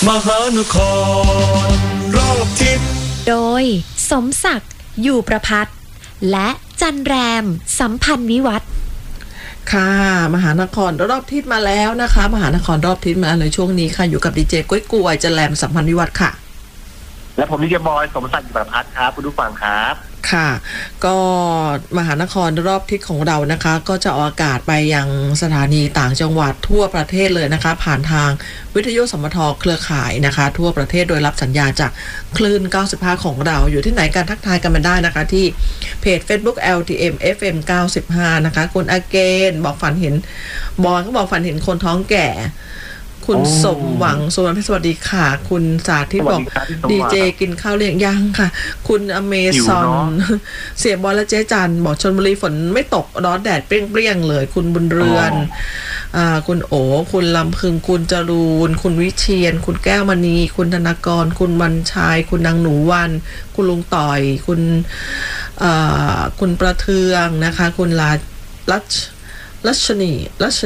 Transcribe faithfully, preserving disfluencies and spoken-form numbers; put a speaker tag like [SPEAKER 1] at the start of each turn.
[SPEAKER 1] มหานครรอบทิศ
[SPEAKER 2] โดยสมศักดิ์อยู่ประภัตและจันแรมสัมพันธ์วิวัฒน์
[SPEAKER 3] ค่ะมหานครรอบทิศมาแล้วนะคะมหานครรอบทิศมาในช่วงนี้ค่ะอยู่กับดีเจก้อยกวยจันแรมสัมพันธ์วิวัฒน์ค่ะ
[SPEAKER 4] และผมดีเจบอยสมศักดิ์อยู่ประภัตครับคุณผู้ฟังครับ
[SPEAKER 3] ค่ะก็มหานครรอบทิศของเรานะคะก็จะออกอากาศไปยังสถานีต่างจังหวัดทั่วประเทศเลยนะคะผ่านทางวิทยุสมทเครือข่ายนะคะทั่วประเทศโดยรับสัญญาณจากคลื่นเก้าสิบห้าของเราอยู่ที่ไหนการทักทายกันมาได้นะคะที่เพจ Facebook แอล ที เอ็ม เอฟ เอ็ม เก้าสิบห้านะคะคุณอาเกนบอกฝันเห็นบอยก็บอกฝันเห็นคนท้องแก่คุณสมหวังสวัสดีสวัสดีค่ะคุณสาธิตบอกดีเจกินข้าวเลี้ยงยังค่ะคุณอเมซอนเสียบอลและเจ๊จันบอกชลบุรีฝนไม่ตกร้อนแดดเปรี้ยงๆเลยคุณบุญเรือนอ่าคุณโอคุณลำพึงคุณจรูนคุณวิเชียนคุณแก้วมณีคุณธนากรคุณวันชัยคุณนางหนูวันคุณลุงต่อยคุณอ่าคุณประเทืองนะคะคุณลาลัชรัชนีรัช